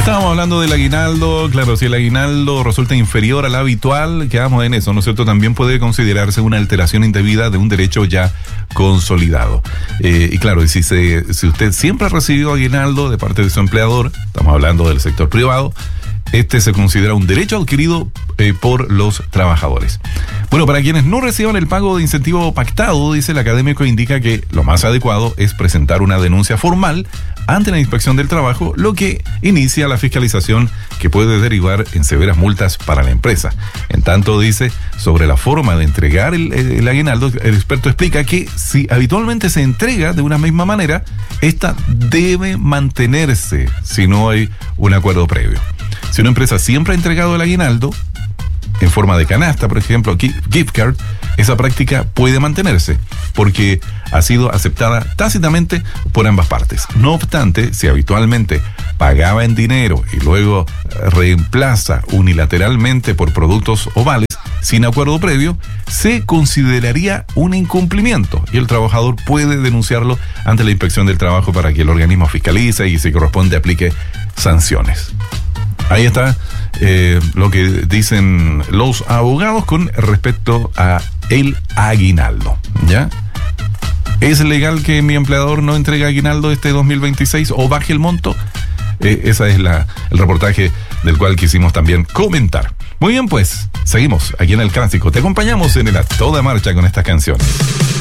Estábamos hablando del aguinaldo. Claro, si el aguinaldo resulta inferior al habitual, quedamos en eso, ¿no es cierto? También puede considerarse una alteración indebida de un derecho ya consolidado. Y claro, si usted siempre ha recibido aguinaldo de parte de su empleador, estamos hablando del sector privado, este se considera un derecho adquirido por los trabajadores. Bueno, para quienes no reciban el pago de incentivo pactado, dice el académico, indica que lo más adecuado es presentar una denuncia formal ante la Inspección del Trabajo, lo que inicia la fiscalización que puede derivar en severas multas para la empresa. En tanto, dice, sobre la forma de entregar el aguinaldo, el experto explica que si habitualmente se entrega de una misma manera, esta debe mantenerse si no hay un acuerdo previo. Si una empresa siempre ha entregado el aguinaldo en forma de canasta, por ejemplo, gift card, esa práctica puede mantenerse porque ha sido aceptada tácitamente por ambas partes. No obstante, si habitualmente pagaba en dinero y luego reemplaza unilateralmente por productos o vales sin acuerdo previo, se consideraría un incumplimiento y el trabajador puede denunciarlo ante la Inspección del Trabajo para que el organismo fiscalice y, si corresponde, aplique sanciones. Ahí está lo que dicen los abogados con respecto a el aguinaldo, ¿ya? ¿Es legal que mi empleador no entregue aguinaldo este 2026 o baje el monto? Ese es el reportaje del cual quisimos también comentar. Muy bien, pues, seguimos aquí en el Clásico. Te acompañamos en el A Toda Marcha con estas canciones.